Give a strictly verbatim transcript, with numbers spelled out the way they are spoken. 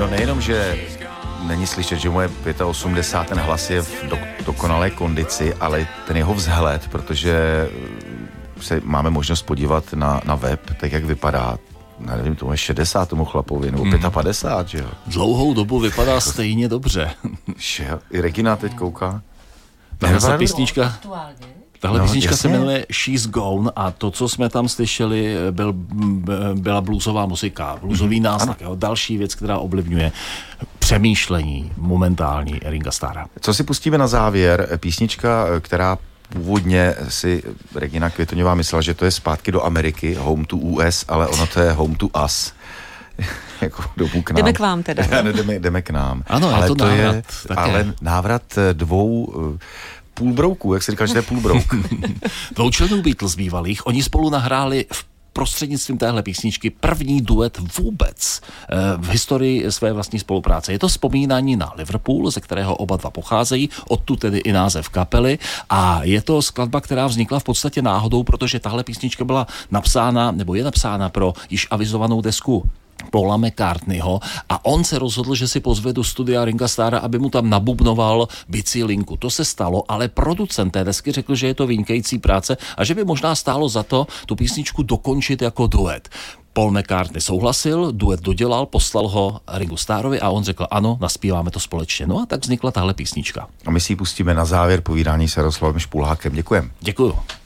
ono nejenom, že není slyšet, že moje osmdesát pět, ten hlas je v do, dokonalé kondici, ale ten jeho vzhled, protože se máme možnost podívat na, na web, tak jak vypadá, nevím, tomu je šedesát tomu chlapovi, nebo mm. padesát pět, že jo? Dlouhou dobu vypadá stejně dobře. Že? I Regina teď kouká. Tahle písnička... Tahle no, písnička jasně. se jmenuje She's Gone a to, co jsme tam slyšeli, byl, byla bluesová muzika, bluesový náslach. Jo? Další věc, která ovlivňuje přemýšlení momentální Ringa Starra. Co si pustíme na závěr? Písnička, která původně si Regina Květoňová myslela, že to je zpátky do Ameriky, Home to U S, ale ono to je Home to Us. Jako domů k nám. Jdeme k vám teda. Ne, jdeme, jdeme k nám. Ano, ale je to, to návrat. Je, také. ale návrat dvou půlbrouků, jak se říká, že to je půlbrouk. Dvoučlenů Beatles bývalých, oni spolu nahráli v prostřednictvím téhle písničky první duet vůbec v historii své vlastní spolupráce. Je to vzpomínání na Liverpool, ze kterého oba dva pocházejí, odtud tedy i název kapely a je to skladba, která vznikla v podstatě náhodou, protože tahle písnička byla napsána, nebo je napsána pro již avizovanou desku Paula McCartneyho a on se rozhodl, že si pozve do studia Ringa Starra, aby mu tam nabubnoval bicí linku. To se stalo, ale producent té desky řekl, že je to vynikající práce a že by možná stálo za to tu písničku dokončit jako duet. Paul McCartney souhlasil, duet dodělal, poslal ho Ringu Starrovi a on řekl ano, naspíváme to společně. No a tak vznikla tahle písnička. A my si ji pustíme na závěr povídání s Jaroslavem Špulhákem. Děkujem. Děkuju.